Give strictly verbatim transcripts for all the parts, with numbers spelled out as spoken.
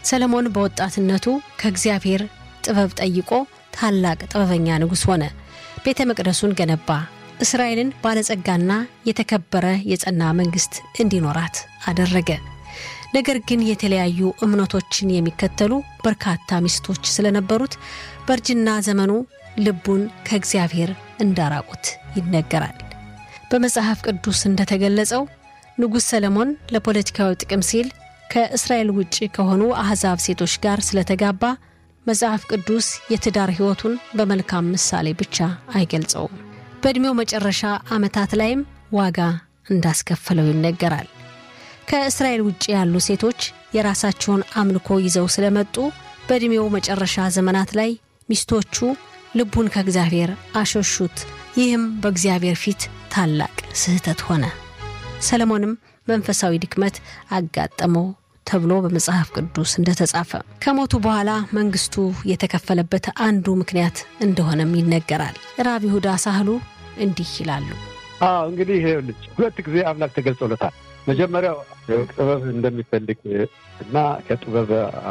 ሰለሞን በወጣትነቱ ከእግዚአብሔር ጥበብ ጠይቆ ታላቅ ጥበበኛ ንጉስ ሆነ። ቤተ መቅደሱን ገነባ። እስራኤልን ባለጸጋና የተከበረ የጸና መንግስት እንዲኖራት አደረገ። ነገር ግን የተለያዩ እምነቶችን የሚከተሉ በርካታ ሚስቶች ስለነበሩት በርጅና ዘመኑ ልቡን ከእግዚአብሔር እንዳራቁት ይነገራል። በመጽሐፍ ቅዱስ እንደተገለጸው ንጉስ ሰለሞን ለፖለቲካዊ ጥቅም ሲል ከእስራኤል ውጪ ከሆኑ አህዛብ ሴቶች ጋር ስለተጋባ መጽሐፍ ቅዱስ የትዳር ህይወቱን በመልካም ምሳሌ ብቻ አይገልጸውም። በእድሜው መጨረሻ ዓመታት ላይም ዋጋ እንዳስከፈለው ይነገራል። ከእስራኤል ውጪ ያሉ ሴቶች የራሳቸውን አምልኮ ይዘው ስለመጡ በእድሜው መጨረሻ ዘመናት ላይ ሚስቶቹ ልቡን ከእግዚአብሔር አሸሹት። ይህም በእግዚአብሔር ፊት ታላቅ ስህተት ሆነ። ሰለሞንም መንፈሳዊ ድክመት አጋጠመው ተብሎ በመጽሐፍ ቅዱስ እንደተጻፈ ከሞቱ በኋላ መንግስቱ የተከፈለበት አንዱ ምክንያት እንደሆነም ይነገራል። ራብ ይሁዳ ሳህሉ እንዲህ ይላሉ። አዎ እንግዲህ ልጅ ሁለት ጊዜ አምላክ ተገልጾለታል። መጀመሪያው ጥበብ እንደሚፈልግ እና ከጥበብ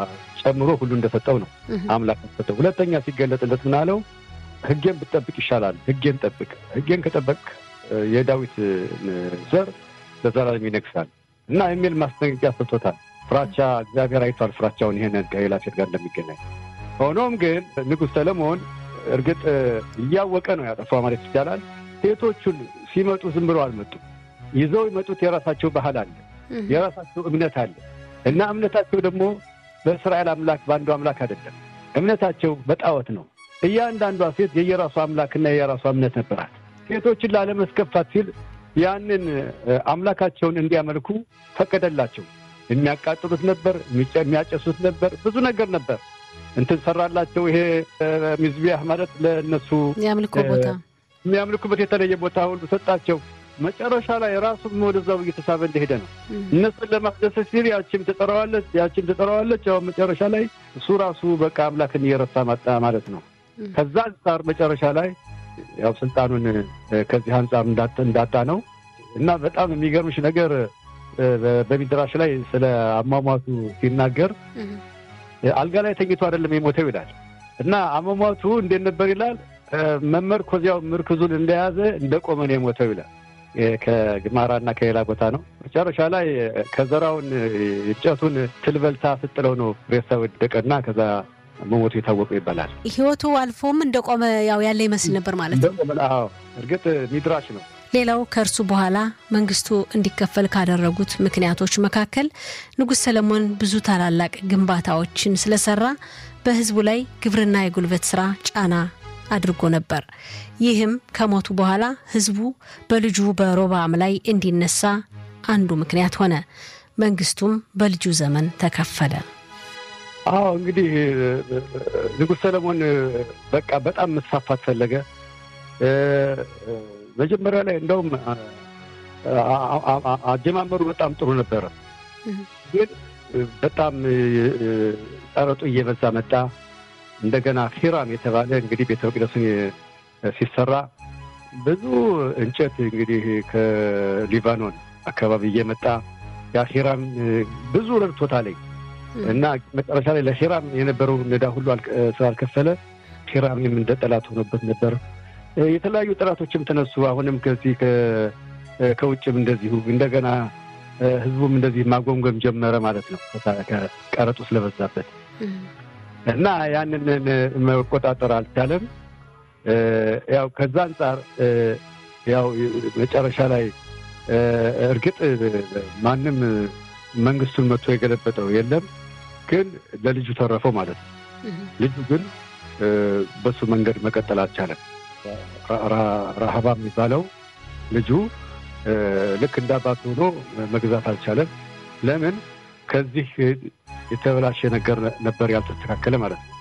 ጨምሮ ሁሉ እንደሰጠው ነው አምላክ ተሰጠው። ሁለተኛ ሲገለጥለት ምን አለው? ሕጌን ብትጠብቅ ይሻላል። ሕጌን ጠብቅ። ሕጌን ከጠበቅ የዳዊት ዘር ለዘላለም ይነግሳል እና የሚል ማስጠንቀቂያ ሰጥቶታል። ፍራቻ እግዚአብሔር አይቷል ፍራቻውን ይሄንን ከሌላ ሴት ጋር እንደሚገናኝ። ሆኖም ግን ንጉሥ ሰለሞን እርግጥ እያወቀ ነው ያጠፋው ማለት ይቻላል። ሴቶቹን ሲመጡ ዝም ብለው አልመጡም። ይዘው ይመጡት የራሳቸው ባህል አለ፣ የራሳቸው እምነት አለ እና እምነታቸው ደግሞ በእስራኤል አምላክ በአንዱ አምላክ አይደለም። እምነታቸው በጣዖት ነው። እያንዳንዷ ሴት የየራሷ አምላክና የየራሷ እምነት ነበራት። ሴቶችን ላለመስከፋት ሲል ያንን አምላካቸውን እንዲያመልኩ ፈቀደላቸው። የሚያቃጥሉት ነበር፣ የሚያጨሱት ነበር፣ ብዙ ነገር ነበር። እንትን ሰራላቸው። ይሄ ሚዝቢያህ ማለት ለነሱ ያምልኮ ቦታ የሚያምልኩበት የተለየ ቦታ ሁሉ ሰጣቸው። መጨረሻ ላይ ራሱም ወደዛው እየተሳበ እንደሄደ ነው። እነሱን ለማስደሰት ሲል ያቺም ተጠራዋለች፣ ያቺም ተጠራዋለች። ያው መጨረሻ ላይ እሱ ራሱ በቃ አምላክን እየረሳ መጣ ማለት ነው። ከዛ አንጻር መጨረሻ ላይ ያው ስልጣኑን ከዚህ አንጻር እንዳጣ እንዳጣ ነው እና በጣም የሚገርምሽ ነገር በሚድራሽ ላይ ስለ አሟሟቱ ሲናገር አልጋ ላይ ተኝቶ አይደለም የሞተው ይላል እና አሟሟቱ እንዴት ነበር ይላል? መመርኮዚያው ምርኩዙን እንደያዘ እንደቆመ ነው የሞተው ይላል። ከግማራና ከሌላ ቦታ ነው። መጨረሻ ላይ ከዘራውን እንጨቱን ትልበልታ ፍጥለው ነው ሬሳው ወደቀና ከዛ መሞቱ የታወቀ ይባላል። ህይወቱ አልፎም እንደቆመ ያው ያለ ይመስል ነበር ማለት ነው። አዎ እርግጥ ሚድራሽ ነው። ሌላው ከእርሱ በኋላ መንግስቱ እንዲከፈል ካደረጉት ምክንያቶች መካከል ንጉስ ሰለሞን ብዙ ታላላቅ ግንባታዎችን ስለሰራ በህዝቡ ላይ ግብርና የጉልበት ስራ ጫና አድርጎ ነበር። ይህም ከሞቱ በኋላ ህዝቡ በልጁ በሮብዓም ላይ እንዲነሳ አንዱ ምክንያት ሆነ። መንግስቱም በልጁ ዘመን ተከፈለ። አዎ እንግዲህ ንጉስ ሰለሞን በቃ በጣም መስፋፋት ፈለገ። መጀመሪያ ላይ እንደውም አጀማመሩ በጣም ጥሩ ነበር። ግን በጣም ጣረጡ እየበዛ መጣ። እንደገና ሂራም የተባለ እንግዲህ ቤተ መቅደሱን ሲሰራ ብዙ እንጨት እንግዲህ ከሊባኖን አካባቢ እየመጣ ያ ሂራም ብዙ ረድቶታል እና መጨረሻ ላይ ለሂራም የነበረው ነዳ ሁሉ ስላልከፈለ ሂራምም እንደ ጠላት ሆኖበት ነበር። የተለያዩ ጠላቶችም ተነሱ። አሁንም ከዚህ ከውጭም እንደዚሁ እንደገና ህዝቡም እንደዚህ ማጎምጎም ጀመረ ማለት ነው ከቀረጡ ስለበዛበት እና ያንን መቆጣጠር አልቻለም። ያው ከዛ አንጻር ያው መጨረሻ ላይ እርግጥ ማንም መንግስቱን መጥቶ የገለበጠው የለም፣ ግን ለልጁ ተረፈው ማለት ነው። ልጁ ግን በሱ መንገድ መቀጠል አልቻለም። ረሃባ የሚባለው ልጁ ልክ እንዳባቱ ሆኖ መግዛት አልቻለም። ለምን? ከዚህ የተበላሸ ነገር ነበር ያልተስተካከለ ማለት ነው።